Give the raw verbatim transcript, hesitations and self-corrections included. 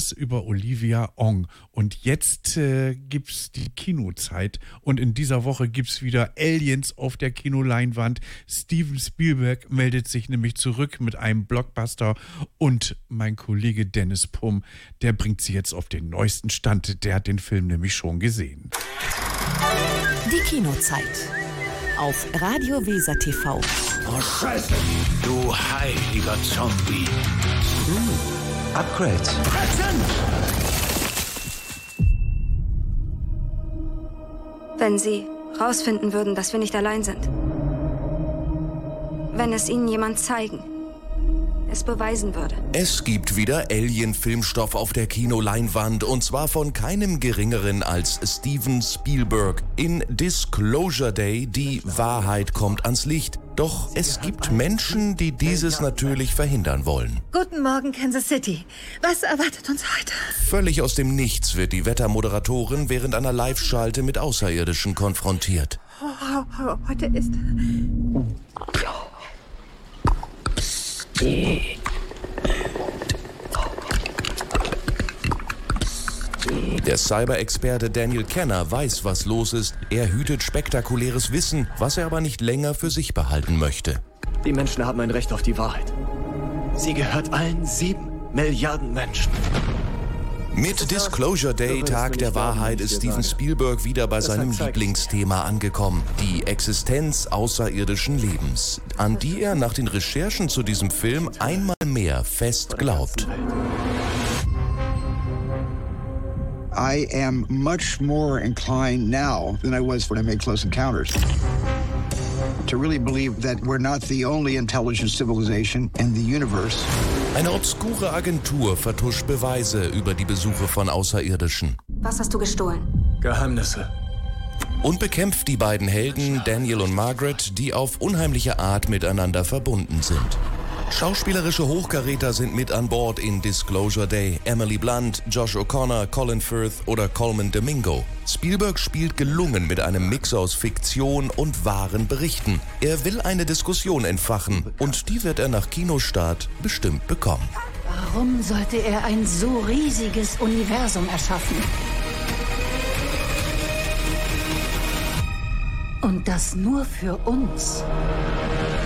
alles über Olivia Ong. Und jetzt äh, gibt's die Kinozeit und in dieser Woche gibt's wieder Aliens auf der Kinoleinwand. Steven Spielberg meldet sich nämlich zurück mit einem Blockbuster und mein Kollege Dennis Pumm, der bringt sie jetzt auf den neuesten Stand. Der hat den Film nämlich schon gesehen. Die Kinozeit auf Radio Weser T V. Oh Scheiße! Du heiliger Zombie! Hm. Upgrade. Fressen! Wenn Sie rausfinden würden, dass wir nicht allein sind. Wenn es Ihnen jemand zeigen, es beweisen würde. Es gibt wieder Alien-Filmstoff auf der Kinoleinwand und zwar von keinem geringeren als Steven Spielberg. In Disclosure Day, die Wahrheit kommt ans Licht. Doch es gibt Menschen, die dieses natürlich verhindern wollen. Guten Morgen, Kansas City. Was erwartet uns heute? Völlig aus dem Nichts wird die Wettermoderatorin während einer Live-Schalte mit Außerirdischen konfrontiert. Oh, oh, heute ist... Der Cyber-Experte Daniel Kenner weiß, was los ist. Er hütet spektakuläres Wissen, was er aber nicht länger für sich behalten möchte. Die Menschen haben ein Recht auf die Wahrheit. Sie gehört allen sieben Milliarden Menschen. Mit Disclosure Day, Tag der Wahrheit, ist Steven Spielberg wieder bei seinem Lieblingsthema angekommen. Die Existenz außerirdischen Lebens, an die er nach den Recherchen zu diesem Film einmal mehr fest glaubt. I am much more inclined now than I was when I made Close Encounters to really believe that we're not the only intelligent civilization in the universe. Eine obskure Agentur vertuscht Beweise über die Besuche von Außerirdischen. Was hast du gestohlen? Geheimnisse. Und bekämpft die beiden Helden, Daniel und Margaret, die auf unheimliche Art miteinander verbunden sind. Schauspielerische Hochkaräter sind mit an Bord in Disclosure Day. Emily Blunt, Josh O'Connor, Colin Firth oder Colman Domingo. Spielberg spielt gelungen mit einem Mix aus Fiktion und wahren Berichten. Er will eine Diskussion entfachen und die wird er nach Kinostart bestimmt bekommen. Warum sollte er ein so riesiges Universum erschaffen? Und das nur für uns?